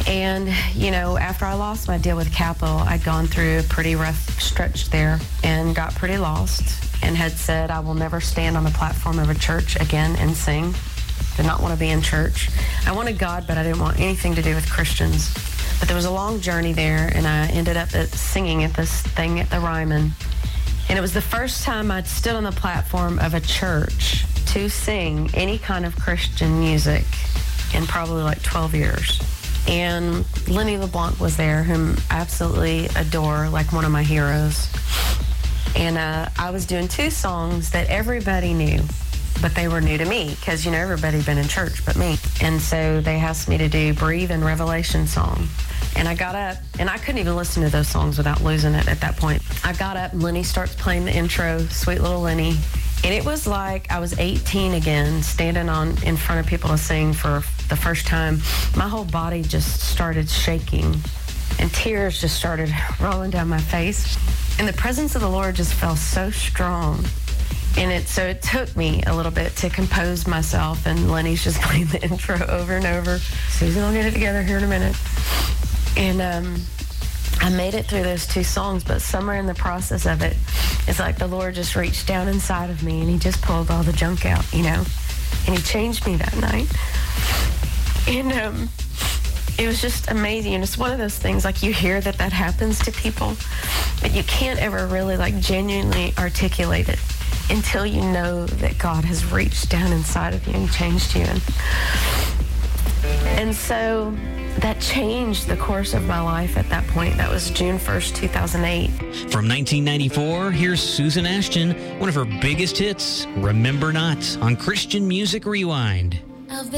And, after I lost my deal with Capitol, I'd gone through a pretty rough stretch there and got pretty lost and had said I will never stand on the platform of a church again and sing. Did not want to be in church. I wanted God, but I didn't want anything to do with Christians. But there was a long journey there, and I ended up singing at this thing at the Ryman. And it was the first time I'd stood on the platform of a church to sing any kind of Christian music in probably like 12 years. And Lenny LeBlanc was there, whom I absolutely adore, like one of my heroes. And I was doing two songs that everybody knew, but they were new to me because, everybody had been in church but me. And so they asked me to do Breathe and Revelation song. And I got up, and I couldn't even listen to those songs without losing it at that point. I got up, and Lenny starts playing the intro, Sweet Little Lenny. And it was like I was 18 again, standing in front of people to sing for the first time. My whole body just started shaking, and tears just started rolling down my face. And the presence of the Lord just felt so strong. And so it took me a little bit to compose myself, and Lenny's just playing the intro over and over. Susan will get it together here in a minute. And I made it through those two songs, but somewhere in the process of it, it's like the Lord just reached down inside of me, and he just pulled all the junk out, and he changed me that night. And it was just amazing. And it's one of those things, like, you hear that happens to people, but you can't ever really, genuinely articulate it until you know that God has reached down inside of you and changed you. And so that changed the course of my life at that point. That was June 1st, 2008. From 1994, here's Susan Ashton, one of her biggest hits, Remember Not, on Christian Music Rewind.